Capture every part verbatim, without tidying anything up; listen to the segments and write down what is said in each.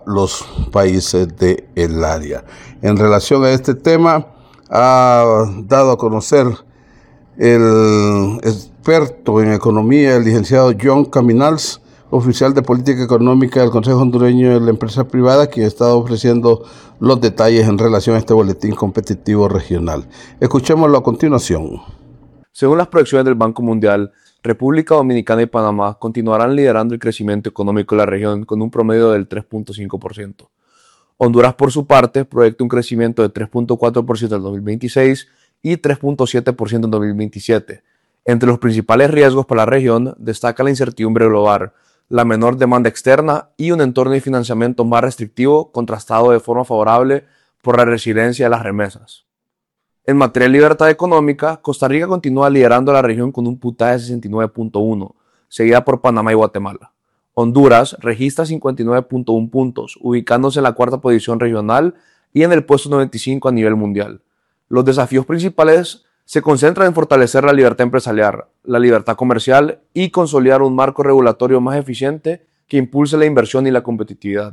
los países del área. En relación a este tema, ha dado a conocer el experto en economía, el licenciado John Caminals, oficial de política económica del Consejo Hondureño de la Empresa Privada, quien ha estado ofreciendo los detalles en relación a este boletín competitivo regional. Escuchémoslo a continuación. Según las proyecciones del Banco Mundial, República Dominicana y Panamá continuarán liderando el crecimiento económico de la región con un promedio del tres punto cinco por ciento. Honduras, por su parte, proyecta un crecimiento de tres punto cuatro por ciento en dos mil veintiséis y tres punto siete por ciento en dos mil veintisiete. Entre los principales riesgos para la región destaca la incertidumbre global, la menor demanda externa y un entorno de financiamiento más restrictivo contrastado de forma favorable por la resiliencia de las remesas. En materia de libertad económica, Costa Rica continúa liderando la región con un puntaje de sesenta y nueve punto uno, seguida por Panamá y Guatemala. Honduras registra cincuenta y nueve punto uno puntos, ubicándose en la cuarta posición regional y en el puesto noventa y cinco a nivel mundial. Los desafíos principales se concentran en fortalecer la libertad empresarial, la libertad comercial y consolidar un marco regulatorio más eficiente que impulse la inversión y la competitividad.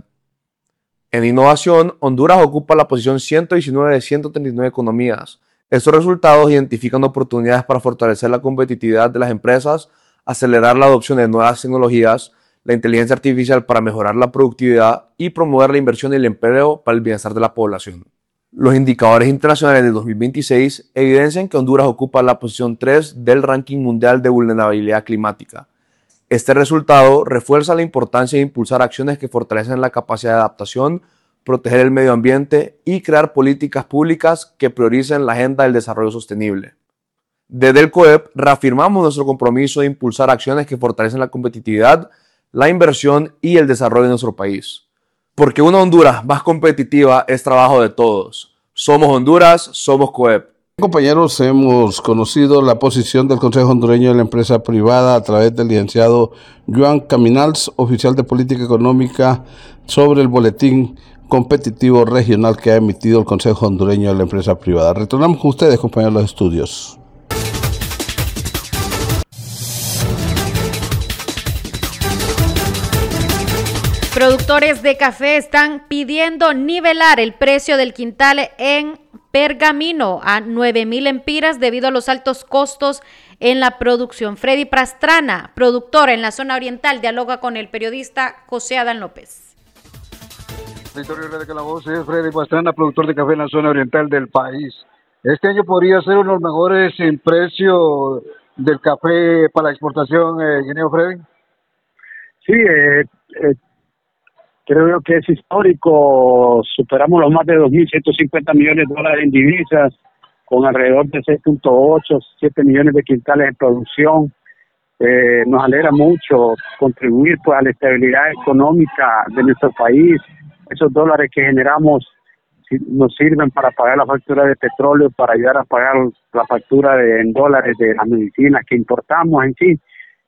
En innovación, Honduras ocupa la posición ciento diecinueve de ciento treinta y nueve economías. Estos resultados identifican oportunidades para fortalecer la competitividad de las empresas, acelerar la adopción de nuevas tecnologías, la inteligencia artificial para mejorar la productividad y promover la inversión y el empleo para el bienestar de la población. Los indicadores internacionales del dos mil veintiséis evidencian que Honduras ocupa la posición tres del ranking mundial de vulnerabilidad climática. Este resultado refuerza la importancia de impulsar acciones que fortalecen la capacidad de adaptación, proteger el medio ambiente y crear políticas públicas que prioricen la agenda del desarrollo sostenible. Desde el C O E P reafirmamos nuestro compromiso de impulsar acciones que fortalecen la competitividad, la inversión y el desarrollo de nuestro país. Porque una Honduras más competitiva es trabajo de todos. Somos Honduras, somos C O E P. Compañeros, hemos conocido la posición del Consejo Hondureño de la Empresa Privada a través del licenciado Joan Caminals, oficial de política económica, sobre el boletín competitivo regional que ha emitido el Consejo Hondureño de la Empresa Privada. Retornamos con ustedes, compañeros de los estudios. Productores de café están pidiendo nivelar el precio del quintal en Pergamino a nueve mil empiras debido a los altos costos en la producción. Freddy Pastrana, productor en la zona oriental, dialoga con el periodista José Adán López. Victoria de la voz es Freddy Pastrana, productor de café en la zona oriental del país. Este año podría ser uno de los mejores en precio del café para la exportación, eh, ingeniero Freddy. Sí, eh, eh. Creo yo que es histórico, superamos los más de dos mil ciento cincuenta millones de dólares en divisas, con alrededor de seis punto ocho, siete millones de quintales en producción. Eh, nos alegra mucho contribuir pues a la estabilidad económica de nuestro país. Esos dólares que generamos nos sirven para pagar la factura de petróleo, para ayudar a pagar la factura de, en dólares de las medicinas que importamos en sí.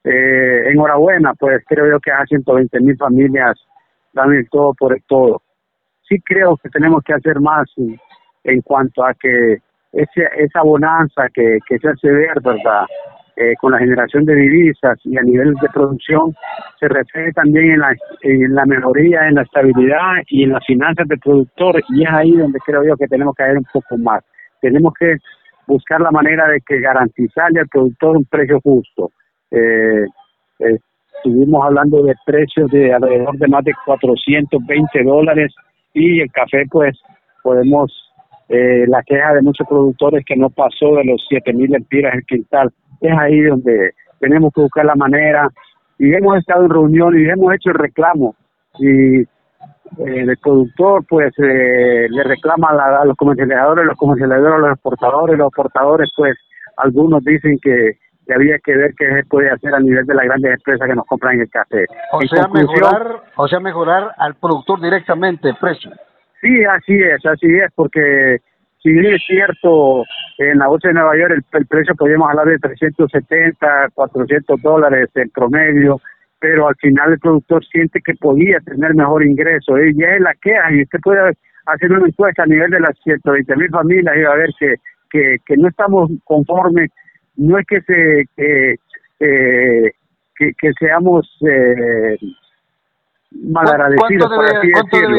Eh, enhorabuena, pues creo yo que a ciento veinte mil familias dan el todo por el todo. Sí creo que tenemos que hacer más en, en cuanto a que ese, esa bonanza que, que se hace ver, ¿verdad? Eh, con la generación de divisas y a nivel de producción, se refleja también en la, en la mejoría, en la estabilidad y en las finanzas del productor, y es ahí donde creo yo que tenemos que ir un poco más. Tenemos que buscar la manera de que garantizarle al productor un precio justo. Eh, eh, Estuvimos hablando de precios de alrededor de más de cuatrocientos veinte dólares y el café, pues, podemos, eh, la queja de muchos productores que no pasó de los siete mil empiras el quintal. Es ahí donde tenemos que buscar la manera, y hemos estado en reunión y hemos hecho el reclamo, y eh, el productor, pues, eh, le reclama a, la, a los comercializadores, los comercializadores a los exportadores, los exportadores, pues, algunos dicen que que había que ver qué se puede hacer a nivel de las grandes empresas que nos compran el café. O sea, mejorar, o sea, mejorar al productor directamente el precio. Sí, así es, así es, porque si bien es cierto, en la bolsa de Nueva York el, el precio podríamos hablar de trescientos setenta, cuatrocientos dólares en promedio, pero al final el productor siente que podía tener mejor ingreso, y ya es la queja, y usted puede hacer una encuesta a nivel de las ciento veinte mil familias y va a ver que, que, que no estamos conformes. No es que se que, eh, que, que seamos eh, malagradecidos, por así decirlo.